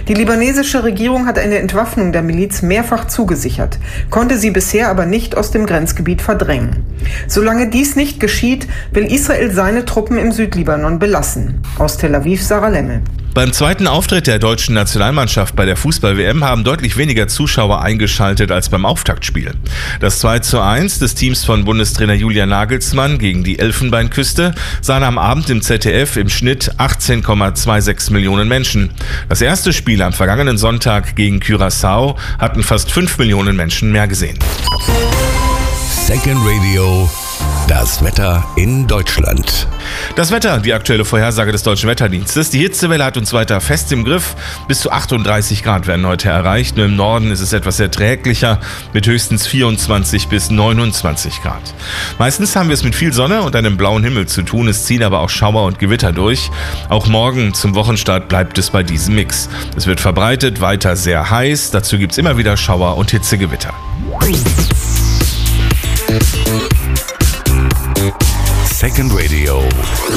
Die libanesische Regierung hat eine Entwaffnung der Miliz mehrfach zugesichert, konnte sie bisher aber nicht aus dem Grenzgebiet verdrängen. Solange dies nicht geschieht, will Israel seine Truppen im Südlibanon belassen. Aus Tel Aviv, Sarah Lemmel. Beim zweiten Auftritt der deutschen Nationalmannschaft bei der Fußball-WM haben deutlich weniger Zuschauer eingeschaltet als beim Auftaktspiel. Das 2:1 des Teams von Bundestrainer Julian Nagelsmann gegen die Elfenbeinküste sahen am Abend im ZDF im Schnitt 18,26 Millionen Menschen. Das erste Spiel am vergangenen Sonntag gegen Curaçao hatten fast 5 Millionen Menschen mehr gesehen. Second Radio, das Wetter in Deutschland. Das Wetter, die aktuelle Vorhersage des Deutschen Wetterdienstes. Die Hitzewelle hat uns weiter fest im Griff. Bis zu 38 Grad werden heute erreicht. Nur im Norden ist es etwas erträglicher mit höchstens 24 bis 29 Grad. Meistens haben wir es mit viel Sonne und einem blauen Himmel zu tun. Es ziehen aber auch Schauer und Gewitter durch. Auch morgen zum Wochenstart bleibt es bei diesem Mix. Es wird verbreitet weiter sehr heiß. Dazu gibt es immer wieder Schauer und Hitzegewitter. Second Radio.